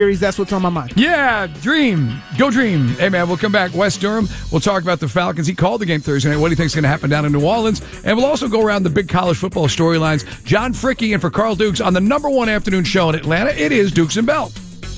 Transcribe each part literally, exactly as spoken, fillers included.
That's what's on my mind. Yeah, dream. Go dream. Hey, man, we'll come back. West Durham, we'll talk about the Falcons. He called the game Thursday night. What do you think is going to happen down in New Orleans? And we'll also go around the big college football storylines. John Fricke and for Carl Dukes on the number one afternoon show in Atlanta. It is Dukes and Bell.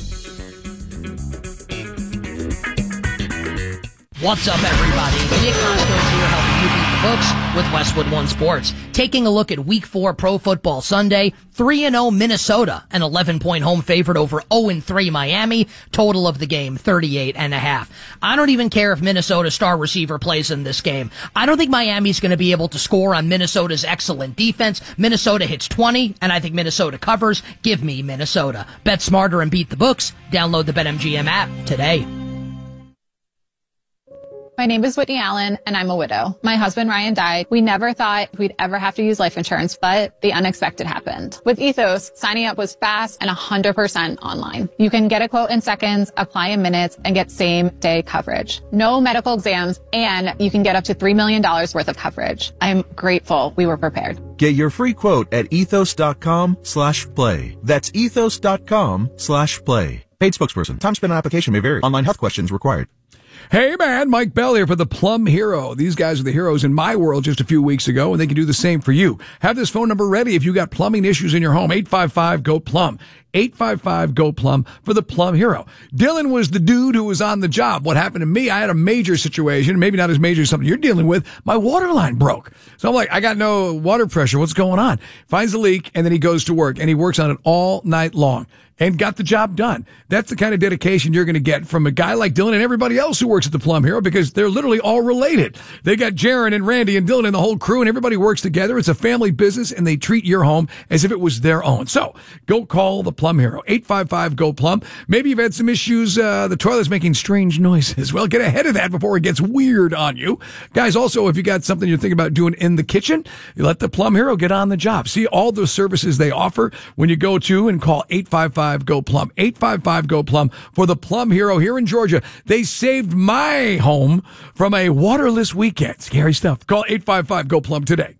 What's up, everybody? Nick Costco's here helping you beat the books with Westwood One Sports. Taking a look at Week four Pro Football Sunday, three and oh Minnesota, an eleven-point home favorite over oh and three Miami. Total of the game, thirty-eight and a half. I don't even care if Minnesota's star receiver plays in this game. I don't think Miami's going to be able to score on Minnesota's excellent defense. Minnesota hits twenty, and I think Minnesota covers. Give me Minnesota. Bet smarter and beat the books. Download the BetMGM app today. My name is Whitney Allen, and I'm a widow. My husband, Ryan, died. We never thought we'd ever have to use life insurance, but the unexpected happened. With Ethos, signing up was fast and one hundred percent online. You can get a quote in seconds, apply in minutes, and get same-day coverage. No medical exams, and you can get up to three million dollars worth of coverage. I'm grateful we were prepared. Get your free quote at ethos.com slash play. That's ethos.com slash play. Paid spokesperson. Time spent on application may vary. Online health questions required. Hey, man, Mike Bell here for the Plum Hero. These guys are the heroes in my world just a few weeks ago, and they can do the same for you. Have this phone number ready if you got plumbing issues in your home. eight five five, G O, P L U M. eight five five, G O, P L U M for the Plum Hero. Dylan was the dude who was on the job. What happened to me, I had a major situation, maybe not as major as something you're dealing with. My water line broke. So I'm like, I got no water pressure. What's going on? Finds the leak, and then he goes to work, and he works on it all night long and got the job done. That's the kind of dedication you're going to get from a guy like Dylan and everybody else who works at the Plum Hero, because they're literally all related. They got Jaron and Randy and Dylan and the whole crew, and everybody works together. It's a family business, and they treat your home as if it was their own. So go call the Plum Hero, eight five five, G O, P L U M. Maybe you've had some issues. Uh, the toilet's making strange noises. Well, get ahead of that before it gets weird on you. Guys, also, if you got something you're thinking about doing in the kitchen, you let the Plum Hero get on the job. See all the services they offer when you go to and call eight five five, G O, P L U M. eight five five, G O, P L U M for the Plum Hero here in Georgia. They saved my home from a waterless weekend. Scary stuff. Call eight five five, G O, P L U M today.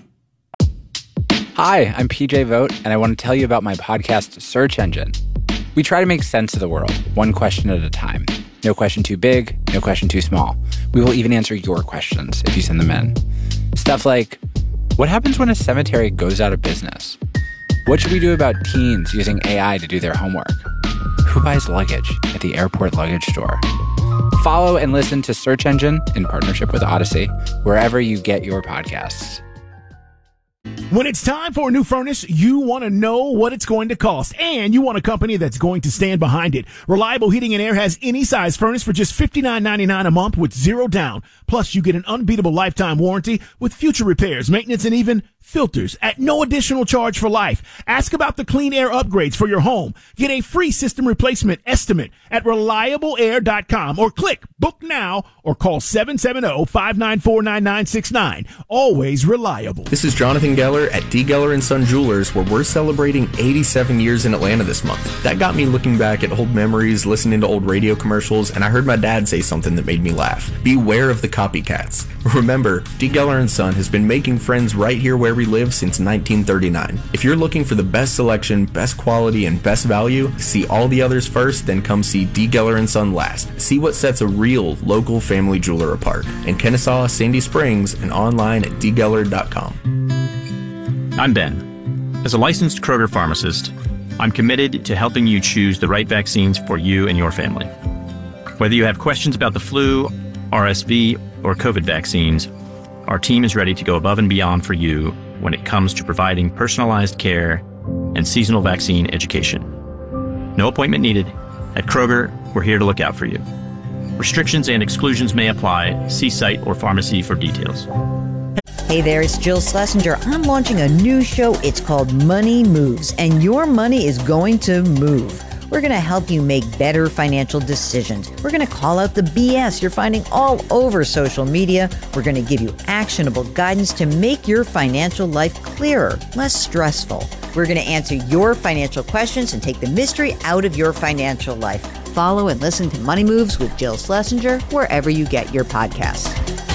Hi, I'm P J Vogt, and I want to tell you about my podcast, Search Engine. We try to make sense of the world, one question at a time. No question too big, no question too small. We will even answer your questions if you send them in. Stuff like, what happens when a cemetery goes out of business? What should we do about teens using A I to do their homework? Who buys luggage at the airport luggage store? Follow and listen to Search Engine in partnership with Odyssey, wherever you get your podcasts. When it's time for a new furnace, you want to know what it's going to cost, and you want a company that's going to stand behind it. Reliable Heating and Air has any size furnace for just fifty-nine ninety-nine a month with zero down. Plus, you get an unbeatable lifetime warranty with future repairs, maintenance, and even filters at no additional charge for life. Ask about the clean air upgrades for your home. Get a free system replacement estimate at reliable air dot com or click book now or call seven seven zero, five nine four, nine nine six nine. Always reliable. This is Jonathan Geller at D. Geller and Son Jewelers, where we're celebrating eighty-seven years in Atlanta this month. That got me looking back at old memories, listening to old radio commercials, and I heard my dad say something that made me laugh. Beware of the copycats. Remember, D. Geller and Son has been making friends right here where we live since nineteen thirty-nine. If you're looking for the best selection, best quality, and best value, see all the others first, then come see D. Geller and Son last. See what sets a real local family jeweler apart. In Kennesaw, Sandy Springs, and online at d geller dot com. I'm Ben. As a licensed Kroger pharmacist, I'm committed to helping you choose the right vaccines for you and your family. Whether you have questions about the flu, R S V, or COVID vaccines, our team is ready to go above and beyond for you when it comes to providing personalized care and seasonal vaccine education. No appointment needed. At Kroger, we're here to look out for you. Restrictions and exclusions may apply. See site or pharmacy for details. Hey there, it's Jill Schlesinger. I'm launching a new show. It's called Money Moves, and your money is going to move. We're going to help you make better financial decisions. We're going to call out the B S you're finding all over social media. We're going to give you actionable guidance to make your financial life clearer, less stressful. We're going to answer your financial questions and take the mystery out of your financial life. Follow and listen to Money Moves with Jill Schlesinger wherever you get your podcasts.